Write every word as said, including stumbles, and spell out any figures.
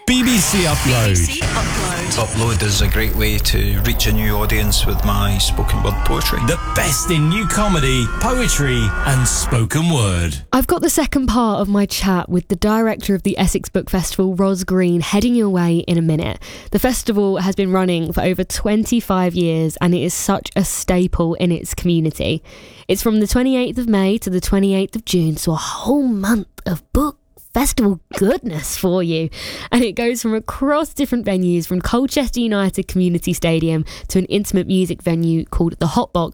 B B C Upload. B B C Upload. Upload is a great way to reach a new audience with my spoken word poetry. The best in new comedy, poetry and spoken word. I've got the second part of my chat with the director of the Essex Book Festival, Ros Green, heading your way in a minute. The festival has been running for over twenty-five years and it is such a staple in its community. It's from the twenty-eighth of May to the twenty-eighth of June, so a whole month of book festival goodness for you. And it goes from across different venues, from Colchester United Community Stadium to an intimate music venue called the Hot Box,